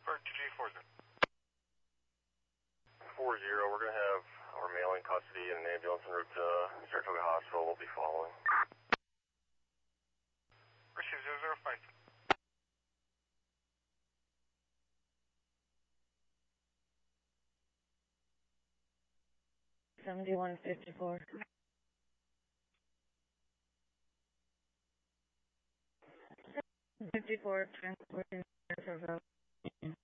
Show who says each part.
Speaker 1: For 2G40.
Speaker 2: 40, we're going to have our male in custody and an ambulance en route to Saratoga Hospital. We'll be following.
Speaker 1: Receive 005.
Speaker 3: $71.54. 54 transporting Saratoga.